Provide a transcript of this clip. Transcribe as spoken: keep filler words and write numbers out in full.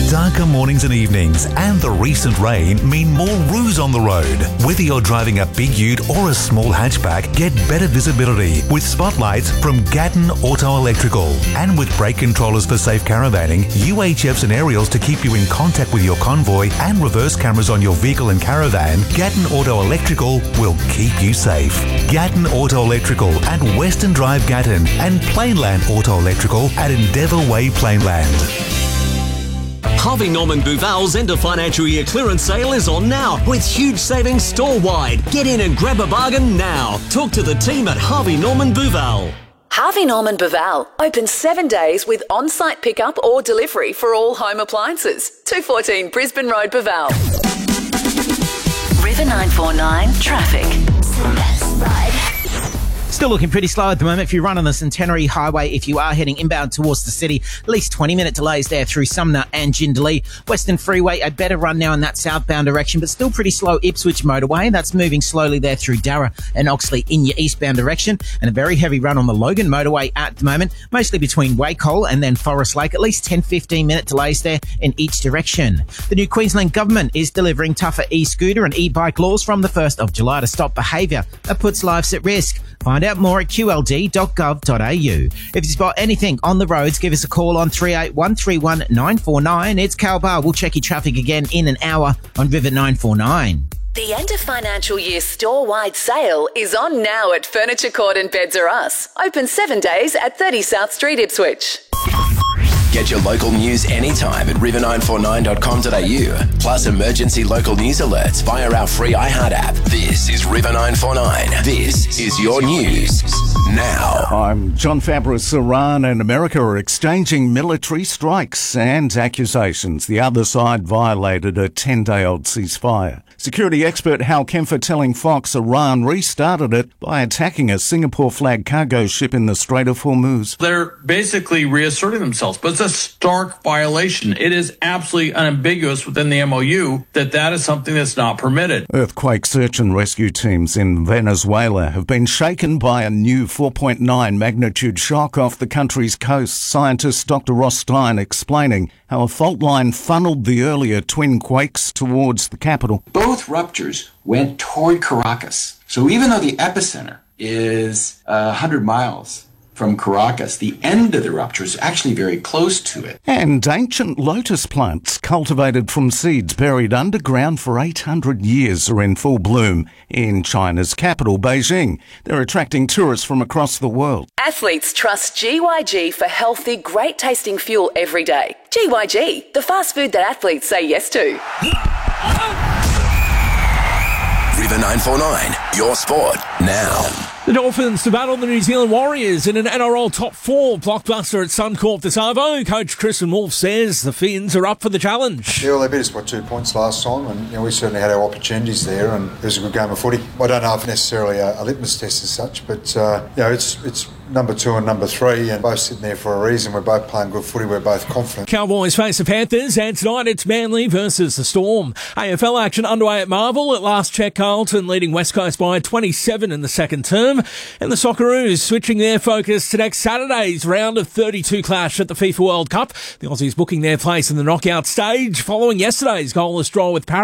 Darker mornings and evenings and the recent rain mean more roos on the road. Whether you're driving a big ute or a small hatchback, get better visibility with spotlights from Gatton Auto Electrical. And with brake controllers for safe caravaning, U H Fs and aerials to keep you in contact with your convoy, and reverse cameras on your vehicle and caravan, Gatton Auto Electrical will keep you safe. Gatton Auto Electrical at Western Drive Gatton and Plainland Auto Electrical at Endeavour Way Plainland. Harvey Norman Buval's end of financial year clearance sale is on now with huge savings store-wide. Get in and grab a bargain now. Talk to the team at Harvey Norman Buval. Harvey Norman Buval, open seven days with on-site pickup or delivery for all home appliances. two fourteen Brisbane Road, Buval. River nine four nine traffic. Still looking pretty slow at the moment if you run on the Centenary Highway. If you are heading inbound towards the city, at least twenty minute delays there through Sumner and Jindalee. Western Freeway, a better run now in that southbound direction, but still pretty slow Ipswich Motorway. That's moving slowly there through Darra and Oxley in your eastbound direction. And a very heavy run on the Logan Motorway at the moment, mostly between Wacol and then Forest Lake. At least ten to fifteen minute delays there in each direction. The new Queensland Government is delivering tougher e-scooter and e-bike laws from the first of July to stop behaviour that puts lives at risk. Find out more at q l d dot gov dot a u. If you spot anything on the roads, give us a call on three eight one three one nine four nine. It's Cal Bar. We'll check your traffic again in an hour on River nine four nine. The end of financial year store-wide sale is on now at Furniture Court and Beds R Us. Open seven days at thirty South Street, Ipswich. Get your local news anytime at river nine four nine dot com dot a u. Plus emergency local news alerts via our free iHeart app. This is River nine four nine. This is your news now. I'm John Fabris. Iran and America are exchanging military strikes and accusations. The other side violated a ten-day-old ceasefire. Security expert Hal Kempfer telling Fox Iran restarted it by attacking a Singapore-flagged cargo ship in the Strait of Hormuz. They're basically reasserting themselves, but it's a stark violation. It is absolutely unambiguous within the M O U that that is something that's not permitted. Earthquake search and rescue teams in Venezuela have been shaken by a new four point nine magnitude shock off the country's coast. Scientist Doctor Ross Stein explaining how a fault line funneled the earlier twin quakes towards the capital. Both ruptures went toward Caracas. So even though the epicenter is uh, one hundred miles from Caracas, the end of the rupture is actually very close to it. And ancient lotus plants cultivated from seeds buried underground for eight hundred years are in full bloom in China's capital, Beijing. They're attracting tourists from across the world. Athletes trust G Y G for healthy, great-tasting fuel every day. G Y G, the fast food that athletes say yes to. River nine four nine, your sport now. The Dolphins to battle the New Zealand Warriors in an N R L top four blockbuster at Suncorp this Arvo. Coach Chris Wolf says the Finns are up for the challenge. Yeah, well, they beat us by two points last time, and you know, we certainly had our opportunities there, and it was a good game of footy. I don't know if necessarily a, a litmus test as such, but uh, you know, it's it's number two and number three, and both sitting there for a reason. We're both playing good footy. We're both confident. Cowboys face the Panthers, and tonight it's Manly versus the Storm. A F L action underway at Marvel. At last check, Carlton leading West Coast by twenty-seven in the second term. And the Socceroos switching their focus to next Saturday's round of thirty-two clash at the FIFA World Cup. The Aussies booking their place in the knockout stage following yesterday's goalless draw with Paris.